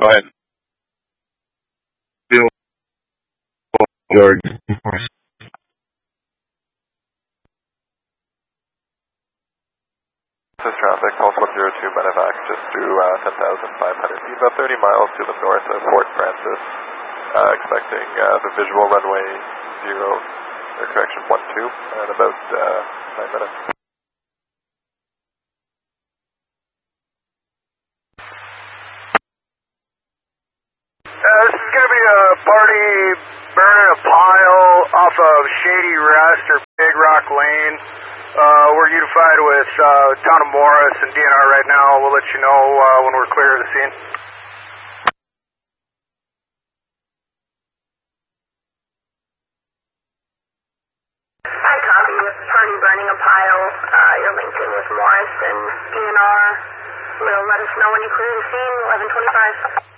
Go ahead. Bill George. This is traffic, Pulse 102 Medevac, just through 10,500 feet, about 30 miles to the north of Fort Francis. Expecting the visual runway 12 in about 9 minutes. This is going to be a party burning a pile off of Shady Rest or Big Rock Lane. We're unified with Town of Morris and DNR right now. We'll let you know when we're clear of the scene. Hi, copy. Party burning a pile. You're linked in with Morris and DNR. Will let us know when you clear the scene, 11:25.